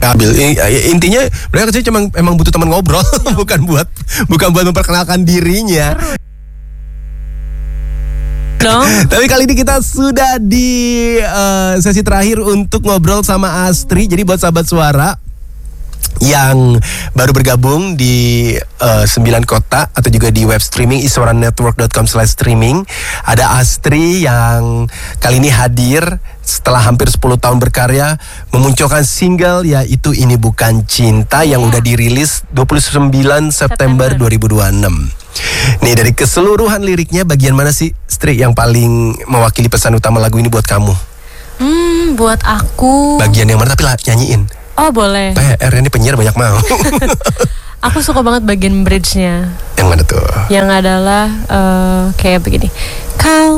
Ambil intinya mereka kecil cuma emang butuh teman ngobrol, bukan buat memperkenalkan dirinya. Tapi kali ini kita sudah di sesi terakhir untuk ngobrol sama Astri. Jadi buat sahabat suara yang baru bergabung di 9 kota atau juga di web streaming iswaranetwork.com/streaming, ada Astri yang kali ini hadir setelah hampir 10 tahun berkarya memunculkan single yaitu Ini Bukan Cinta yang udah dirilis 29 September 2026. Nih, dari keseluruhan liriknya bagian mana sih, Astri, yang paling mewakili pesan utama lagu ini buat kamu? Buat aku Bagian yang mana, tapi nyanyiin. Oh boleh. PR ini penyiar banyak mau. Aku suka banget bagian bridge-nya. Yang mana tuh? Yang adalah kayak begini. Kau